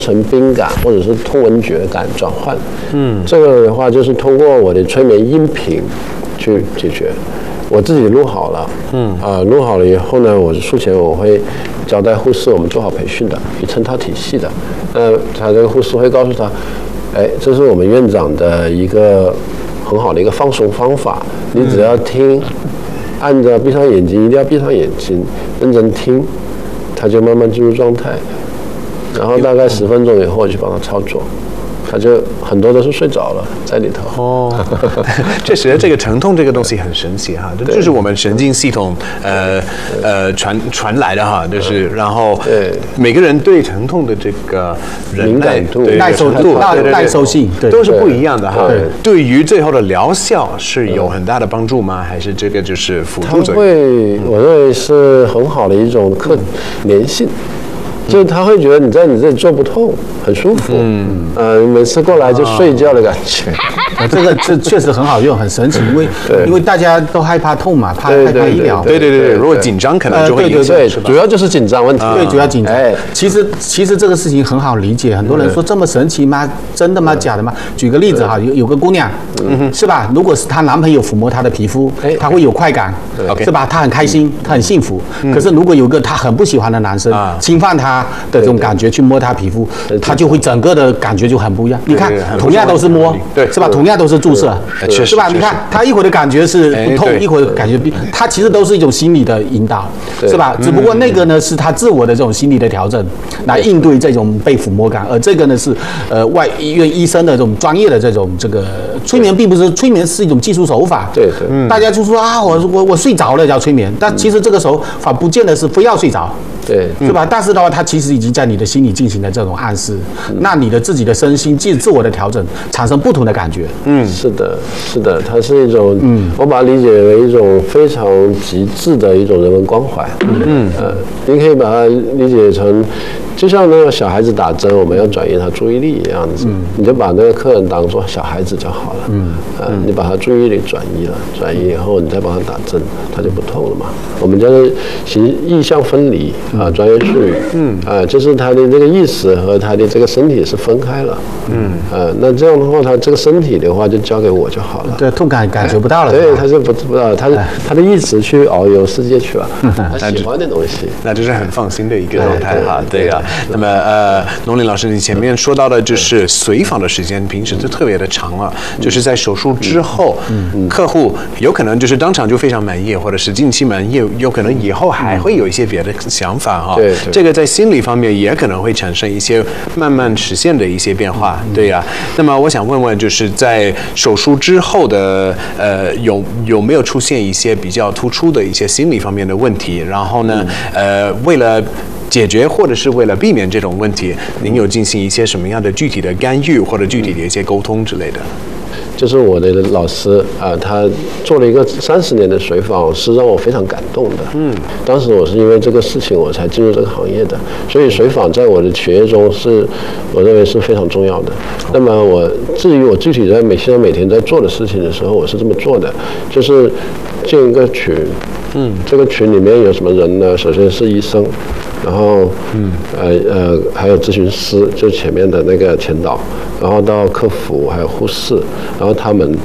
成宾感或者是通闻觉感转换。这个的话就是通过我的催眠音频去解决。我自己录好了，录好了以后呢，我术前我会交代护士，我们做好培训的，有成套体系的。他这个护士会告诉他，这是我们院长的一个很好的一个放松方法，你只要听，按着闭上眼睛，一定要闭上眼睛，认真听，他就慢慢进入状态。然后大概10分钟以后，我去帮他操作，他就很多都是睡着了在里头。 确实，这个疼痛这个东西很神奇哈，这就是我们神经系统传来的哈，就是然后每个人对疼痛的这个敏感度、 耐受性都是不一样的哈。对于最后的疗效是有很大的帮助吗？还是这个就是辅助作用？ 我认为是很好的一种粘性。就是他会觉得你在你这里做不痛，很舒服。每次过来就睡觉的感觉。 这确实很好用，很神奇，因为大家都害怕痛嘛，怕医疗。 对，如果紧张可能就会影响， 主要就是紧张问题。 对，主要紧张。其实这个事情很好理解，很多人说这么神奇吗？真的吗？假的吗？举个例子哈，有个姑娘，是吧？如果是她男朋友抚摸她的皮肤，她会有快感，是吧？她很开心，她很幸福。可是如果有个她很不喜欢的男生侵犯她的这种感觉去摸她皮肤，她就会整个的感觉就很不一样。你看，同样都是摸，是吧？同样都是注射，是吧？你看，她一会儿的感觉是不痛，一会儿感觉她其实都是一种心理的引导，是吧？只不过那个呢是她自我的这种心理的调整，来应对这种被抚摸感，而这个呢是外医院医生的这种专业的这个催眠，并不是催眠是一种技术手法。 对， 大家就说啊，我睡着了叫催眠，但其实这个手法不见得是非要睡着。 对， 是吧？但是的话，它其实已经在你的心里进行了这种暗示，那你的自己的身心自我的调整，产生不同的感觉。 是的，它是一种，我把它理解为一种非常极致的一种人文关怀。你可以把它理解成，就像那个小孩子打针，我们要转移他注意力一样子，你就把那个客人当作小孩子就好了。你把他注意力转移了，转移以后，你再帮他打针，他就不痛了嘛。我们叫做意象分离。专业术语，就是他的这个意识和他的这个身体是分开了，那这样的话，他这个身体的话就交给我就好了， 对，痛感觉不到了， 对，他是不知道，他的意识去遨游世界去了，他喜欢的东西， 那这是很放心的一个状态哈，对啊。那么农林老师，你前面说到的就是随访的时间，平时就特别的长了，就是在手术之后，客户有可能就是当场就非常满意，或者是近期满意，有可能以后还会有一些别的想法。 对， 这个在心理方面也可能会产生一些慢慢实现的一些变化，对呀。那么我想问问，就是在手术之后的有没有出现一些比较突出的一些心理方面的问题？然后呢，为了解决或者是为了避免这种问题，您有进行一些什么样的具体的干预或者具体的一些沟通之类的？ 就是我的老师他做了一个30年的随访，是让我非常感动的。当时我是因为这个事情我才进入这个行业的，所以随访在我的学业中我认为是非常重要的。那么至于我具体在现在每天在做的事情的时候，我是这么做的，就是建一个群。这个群里面有什么人呢？首先是医生，然后还有咨询师，就前面的那个前导，然后到客服还有护士，然后他们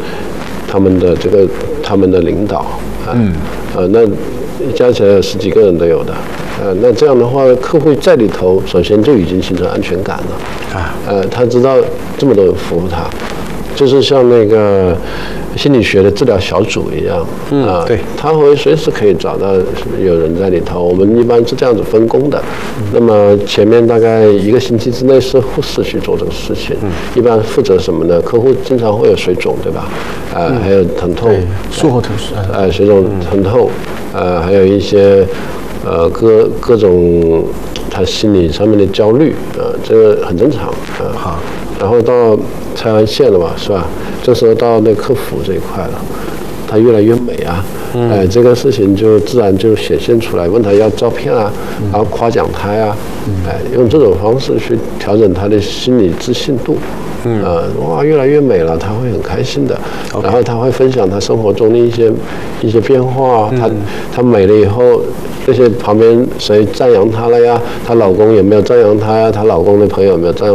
的领导那加起来有10几个人都有的。那这样的话，客户在里头首先就已经形成安全感了。他知道这么多人服务他，就是像那个心理学的治疗小组一样，对，他会随时可以找到有人在里头。我们一般是这样子分工的。那么前面大概1个星期之内是护士去做这个事情，一般负责什么呢？客户经常会有水肿，对吧？还有疼痛， 术后疼痛， 水肿、疼痛，还有一些各种他心理上面的焦虑，这个很正常好，然后到拆完线了嘛，是吧？这时候到那客服这一块了，他越来越美啊，这个事情就自然就显现出来。问他要照片啊，然后夸奖他呀，用这种方式去调整他的心理自信度。 哇，越来越美了，她会很开心的。然后她会分享她生活中的一些变化，她美了以后，这些旁边谁赞扬她了呀？她老公有没有赞扬她呀？她老公的朋友有没有赞扬？